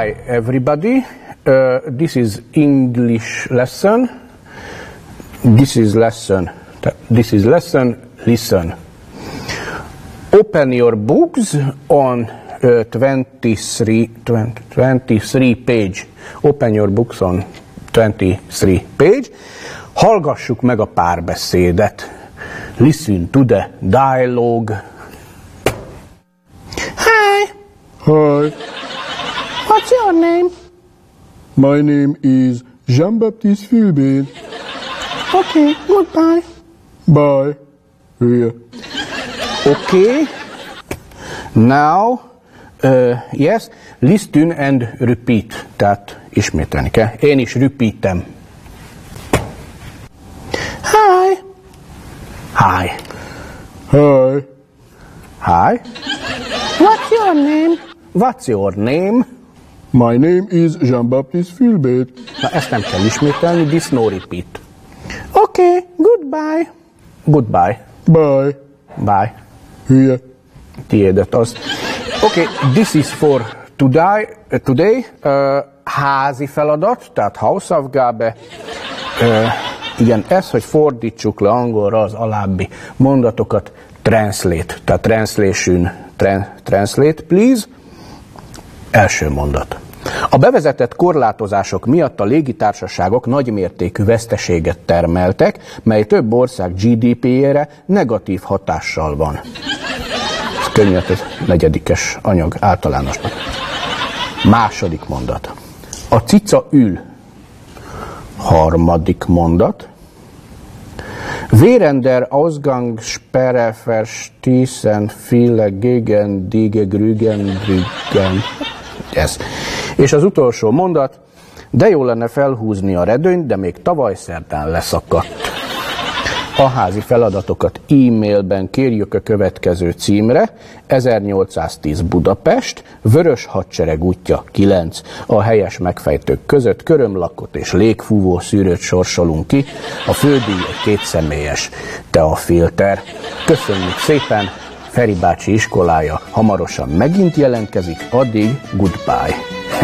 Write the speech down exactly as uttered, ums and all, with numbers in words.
Hi everybody, uh, this is English lesson, this is lesson, this is lesson, listen. Open your books on uh, twenty-three, twenty, twenty-three page. Open your books on twenty-three page. Hallgassuk meg a párbeszédet. Listen to the dialogue. Hi. Hi. What's your name? My name is Jean-Baptiste Philbin. Okay, goodbye. Bye. Here. Okay. Now, uh, yes, listen and repeat. Tehát ismételni kell. Én is repeatem. Hi. Hi. Hi. Hi. What's your name? What's your name? My name is Jean-Baptiste Philbin. Na, ezt nem kell ismételni, this no repeat. Okay, goodbye. Goodbye. Bye. Bye. Here. Tiédet az. Okay, this is for today. Uh, today uh, házi feladat, tehát Hausaufgabe. Uh, igen, ez, hogy fordítsuk le angolra az alábbi mondatokat, translate, tehát translation, tran, translate, please. Első mondat. A bevezetett korlátozások miatt a légitársaságok nagymértékű veszteséget termeltek, mely több ország gé dé pé-jére negatív hatással van. Ez könnyű, ez negyedikes anyag általánosnak. Második mondat. A cica ül. Harmadik mondat. Während der Ausgangssperre verstießen viele gegen die Grünen Brücken. Ez. És az utolsó mondat, de jó lenne felhúzni a redőnyt, de még tavaly szerdán leszakadt. A házi feladatokat e-mailben kérjük a következő címre, ezernyolcszáztíz Budapest, Vörös Hadsereg útja kilenc. A helyes megfejtők között körömlakot és légfúvó szűrőt sorsolunk ki, a fődíj egy kétszemélyes teafilter. Köszönjük szépen! Feri bácsi iskolája hamarosan megint jelentkezik, addig goodbye!